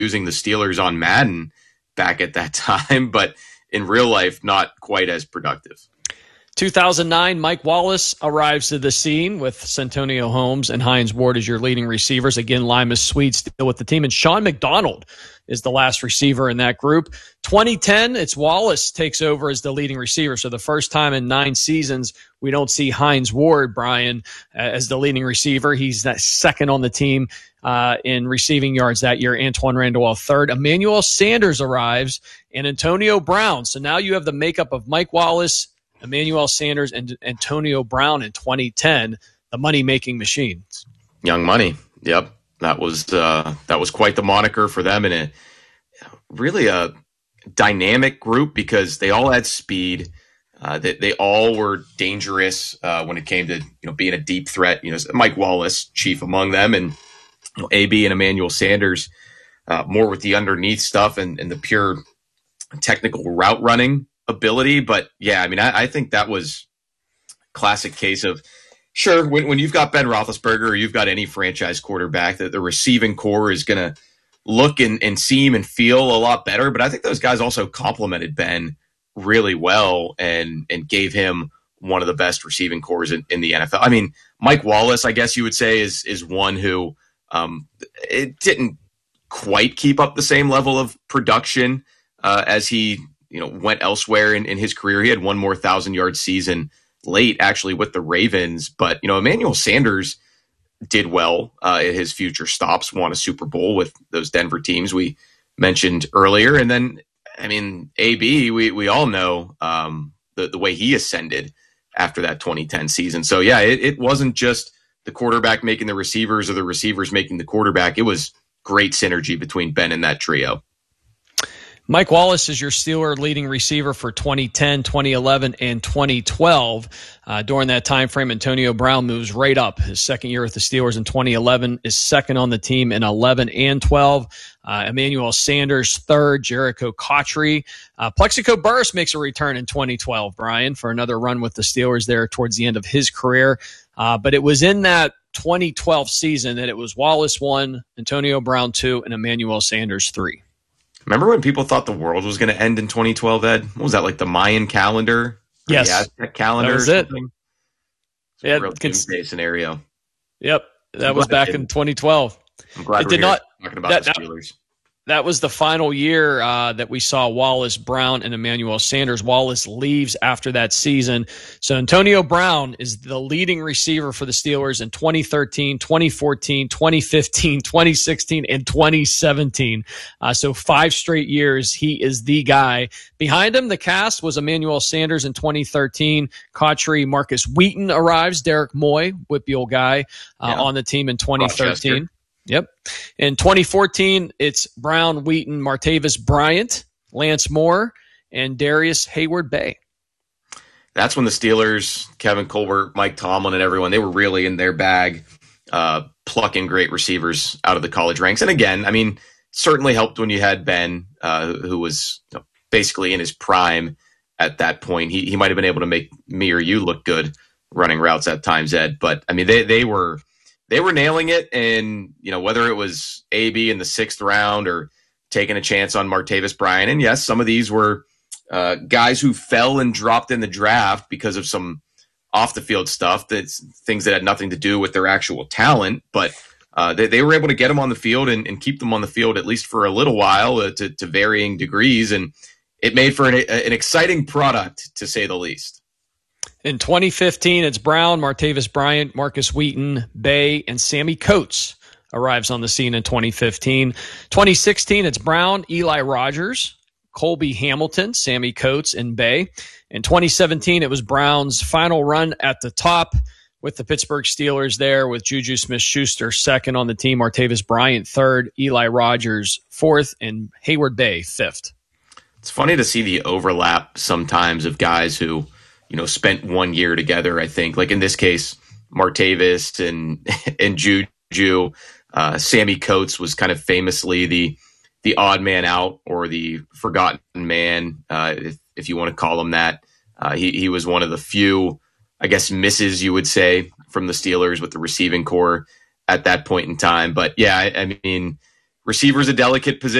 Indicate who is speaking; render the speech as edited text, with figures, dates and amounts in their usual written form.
Speaker 1: using the Steelers on Madden back at that time, but in real life, not quite as productive.
Speaker 2: 2009, Mike Wallace arrives to the scene with Santonio Holmes and Hines Ward as your leading receivers. Again, Limas Sweed still with the team, and Sean McDonald is the last receiver in that group. 2010, it's Wallace takes over as the leading receiver. So the first time in 9 seasons, we don't see Hines Ward, Brian, as the leading receiver. He's that second on the team in receiving yards that year. Antoine Randall third. Emmanuel Sanders arrives, and Antonio Brown. So now you have the makeup of Mike Wallace, Emmanuel Sanders, and Antonio Brown in 2010, the money-making machine.
Speaker 1: Young Money. Yep. That was quite the moniker for them, and really a dynamic group because they all had speed. They all were dangerous when it came to being a deep threat. Mike Wallace, chief among them, and AB and Emmanuel Sanders more with the underneath stuff and the pure technical route running ability. But yeah, I mean, I think that was a classic case of, sure, when you've got Ben Roethlisberger or you've got any franchise quarterback, that the receiving core is going to look and seem and feel a lot better. But I think those guys also complemented Ben really well and gave him one of the best receiving cores in the NFL. I mean, Mike Wallace, I guess you would say, is one who it didn't quite keep up the same level of production as he went elsewhere in his career. He had one more 1,000-yard season late, actually, with the Ravens. But, Emmanuel Sanders did well at his future stops, won a Super Bowl with those Denver teams we mentioned earlier. And then, I mean, AB, we all know the way he ascended after that 2010 season. So, yeah, it wasn't just the quarterback making the receivers or the receivers making the quarterback. It was great synergy between Ben and that trio.
Speaker 2: Mike Wallace is your Steeler leading receiver for 2010, 2011, and 2012. During that time frame, Antonio Brown moves right up. His second year with the Steelers in 2011 is second on the team in 11 and 12. Emmanuel Sanders third. Jericho Cotchery. Plexico Burress makes a return in 2012, Brian, for another run with the Steelers there towards the end of his career. But it was in that 2012 season that it was Wallace 1, Antonio Brown 2, and Emmanuel Sanders 3.
Speaker 1: Remember when people thought the world was going to end in 2012, Ed? What was that, like the Mayan calendar?
Speaker 2: Yes.
Speaker 1: The Aztec calendar?
Speaker 2: That was it.
Speaker 1: Yeah, real doomsday scenario.
Speaker 2: Yep. That was back in 2012.
Speaker 1: I'm glad we're talking about the Steelers.
Speaker 2: That was the final year that we saw Wallace, Brown, and Emmanuel Sanders. Wallace leaves after that season. So Antonio Brown is the leading receiver for the Steelers in 2013, 2014, 2015, 2016, and 2017. So 5 straight years, he is the guy. Behind him, the cast was Emmanuel Sanders in 2013. Cotchery, Marcus Wheaton arrives. Derek Moy, whippy old guy, on the team in 2013.
Speaker 1: Rochester.
Speaker 2: Yep. In 2014, it's Brown, Wheaton, Martavis Bryant, Lance Moore, and Darius Hayward-Bay.
Speaker 1: That's when the Steelers, Kevin Colbert, Mike Tomlin, and everyone, they were really in their bag, plucking great receivers out of the college ranks. And again, I mean, certainly helped when you had Ben, who was basically in his prime at that point. He might have been able to make me or you look good running routes at times, Ed. But, I mean, they were nailing it, and whether it was AB in the 6th round or taking a chance on Martavis Bryant, and yes, some of these were guys who fell and dropped in the draft because of some off the field stuff, that's things that had nothing to do with their actual talent, but they were able to get them on the field and keep them on the field at least for a little while to varying degrees, and it made for an exciting product, to say the least.
Speaker 2: In 2015, it's Brown, Martavis Bryant, Marcus Wheaton, Bay, and Sammy Coates arrives on the scene in 2015. 2016, it's Brown, Eli Rogers, Colby Hamilton, Sammy Coates, and Bay. In 2017, it was Brown's final run at the top with the Pittsburgh Steelers there, with Juju Smith-Schuster second on the team, Martavis Bryant third, Eli Rogers fourth, and Hayward-Bay fifth.
Speaker 1: It's funny to see the overlap sometimes of guys who spent 1 year together. I think, like in this case, Martavis and Juju, Sammy Coates was kind of famously the odd man out, or the forgotten man, if you want to call him that. He was one of the few, I guess, misses you would say from the Steelers with the receiving core at that point in time. But yeah, I mean, receiver's a delicate position.